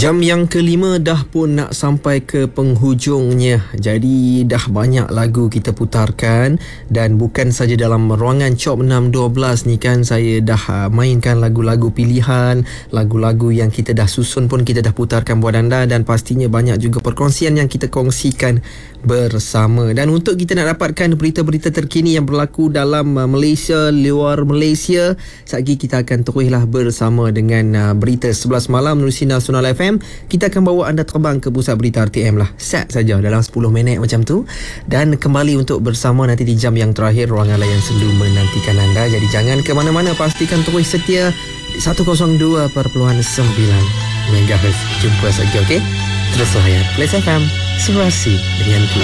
Jam yang kelima dah pun nak sampai ke penghujungnya. Jadi dah banyak lagu kita putarkan. Dan bukan saja dalam ruangan Chop 612 ni kan, saya dah mainkan lagu-lagu pilihan, lagu-lagu yang kita dah susun pun kita dah putarkan buat anda. Dan pastinya banyak juga perkongsian yang kita kongsikan bersama. Dan untuk kita nak dapatkan berita-berita terkini yang berlaku dalam Malaysia, luar Malaysia, sekejap lagi kita akan teruslah bersama dengan berita 11 malam menerusi Nasional FM. Kita akan bawa anda terbang ke pusat berita RTM lah. Set saja dalam 10 minit macam tu. Dan kembali untuk bersama nanti di jam yang terakhir. Ruangan layan sendu menantikan anda. Jadi jangan ke mana-mana, pastikan terus setia di 102.9 MHz. Jumpa saja, okey? Terus layan Plus FM, serasi denganku.